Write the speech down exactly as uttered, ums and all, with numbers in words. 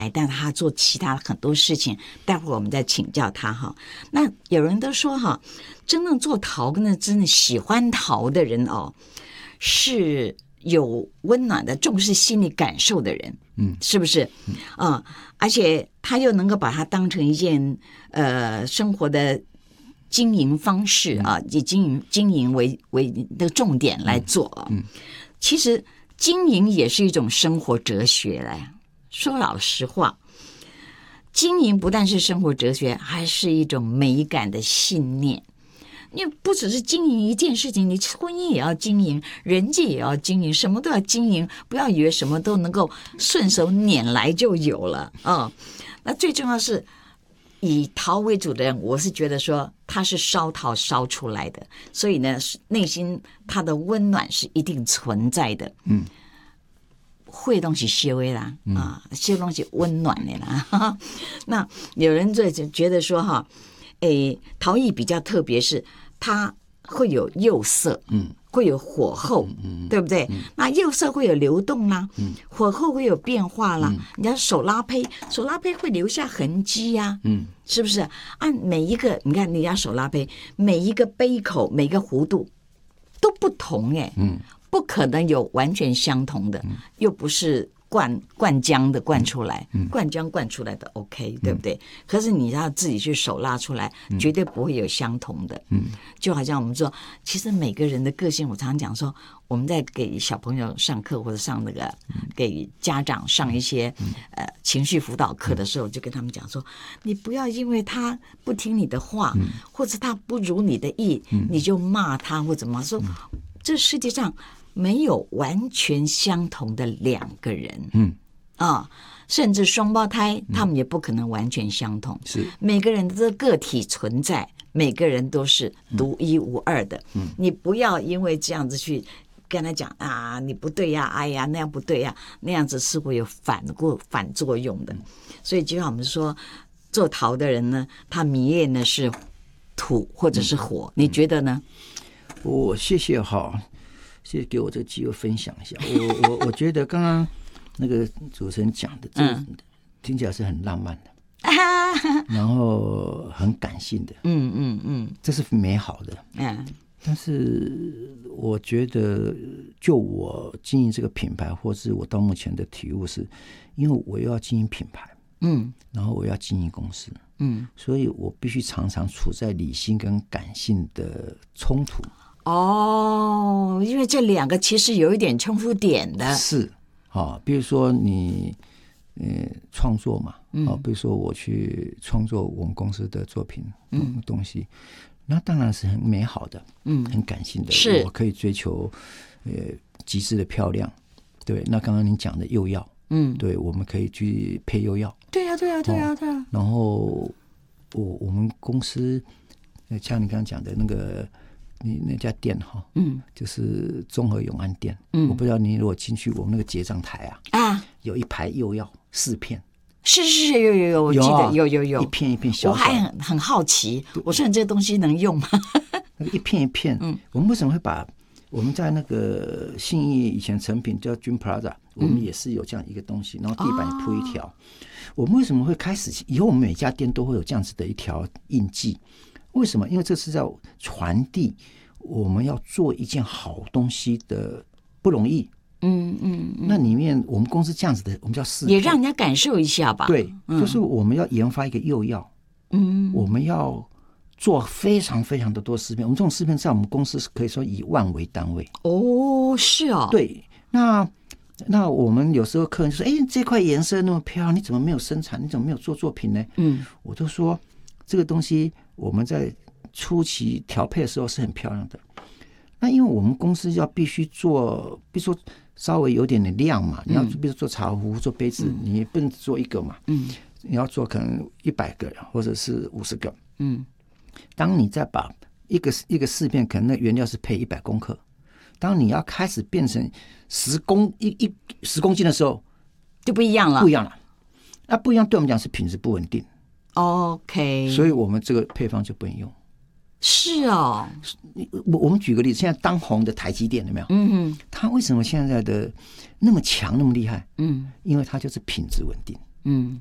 但他做其他很多事情，待会儿我们再请教他哈。那有人都说哈，真正做陶跟真的喜欢陶的人哦，是有温暖的、重视心理感受的人，嗯，是不是？嗯、呃，而且他又能够把它当成一件呃生活的经营方式啊，以经营经营为为的重点来做啊。嗯，其实经营也是一种生活哲学嘞。说老实话，经营不但是生活哲学，还是一种美感的信念。因为不只是经营一件事情，你婚姻也要经营，人际也要经营，什么都要经营。不要以为什么都能够顺手拈来就有了啊、哦！那最重要是以陶为主的人，我是觉得说他是烧陶烧出来的，所以呢，内心他的温暖是一定存在的。嗯。会东西修的啦，啊，修东西温暖的啦。哈哈，那有人就觉得说哈，诶，陶艺比较特别，是它会有釉色，嗯，会有火候，嗯，对不对？嗯、那釉色会有流动啦，嗯，火候会有变化啦。嗯、你要手拉胚，手拉胚会留下痕迹呀、啊，嗯，是不是？按每一个，你看你要手拉胚，每一个杯口、每个弧度都不同哎，嗯。不可能有完全相同的，嗯、又不是灌灌浆的灌出来，嗯、灌浆灌出来的 OK， 对不对？嗯、可是你要自己去手拉出来，嗯、绝对不会有相同的。嗯，就好像我们说，其实每个人的个性，我常常讲说，我们在给小朋友上课或者上那个、嗯、给家长上一些、嗯、呃情绪辅导课的时候，就跟他们讲说，你不要因为他不听你的话，嗯、或者他不如你的意，嗯、你就骂他或怎么说。嗯、这世界上没有完全相同的两个人，嗯啊，甚至双胞胎，他们也不可能完全相同。是每个人的个体存在，每个人都是独一无二的。嗯，你不要因为这样子去跟他讲啊，你不对呀、啊，哎呀，那样不对呀、啊，那样子是会有反过反作用的。所以就像我们说，做陶的人呢，他迷恋的是土或者是火，嗯、你觉得呢？ 我谢谢哈。谢谢给我这个机会分享一下。我我我觉得刚刚那个主持人讲的，这个听起来是很浪漫的，嗯、然后很感性的，嗯嗯嗯，这是美好的。嗯，但是我觉得，就我经营这个品牌，或是我到目前的体悟是，因为我又要经营品牌，嗯，然后我要经营公司，嗯，所以我必须常常处在理性跟感性的冲突。 哦，因为这两个其实有一点冲突点的， 是啊、哦，比如说你呃创作嘛，嗯、哦，比如说我去创作我们公司的作品，嗯，东西，那当然是很美好的，嗯，很感性的，是我可以追求呃极致的漂亮，对。那刚刚您讲的釉药，嗯，对，我们可以去配釉药， 对呀、啊，对呀、啊，对呀、啊，对呀、啊。 然后我我们公司像你刚刚讲的那个。你那家店哈，嗯，就是中和永安店，嗯，我不知道你如果进去我们那个结账台啊，啊，有一排釉药四片， 是是是，有有有，我记得有有有， 一片一片小小， 我还很很好奇，我说你这个东西能用吗？ 那个一片一片，嗯，我们为什么会把我们在那个信义以前成品叫君 Plaza， 我们也是有这样一个东西，然后地板也铺一条，哦、我们为什么会开始以后我们每家店都会有这样子的一条印记？为什么？因为这是在传递我们要做一件好东西的不容易。嗯嗯，那里面我们公司这样子的，我们叫试也让人家感受一下吧。 对，嗯、就是我们要研发一个釉药，嗯，我们要做非常非常的多试片。我们这种试片在我们公司是可以说以万为单位。 哦，是哦。 对，那那我们有时候客人就说：“哎，这块颜色那么漂亮，你怎么没有生产？你怎么没有做作品呢？”嗯，我就说这个东西。我们在初期调配的时候是很漂亮的，那因为我们公司要必须做，比如说稍微有点的量嘛，你要比如说做茶壶、做杯子，你也不能做一个嘛，嗯，你要做可能一百个或者是五十个，嗯，当你再把一个一个试片，可能那原料是配一百公克，当你要开始变成十公一一十公斤的时候， 就不一样了， 不一样了，那不一样对我们讲是品质不稳定。 OK， 所以我们这个配方就不能用。 是哦， 我我们举个例子，现在当红的台积电有没有？嗯哼，它为什么现在的那么强那么厉害？嗯，因为它就是品质稳定。 嗯。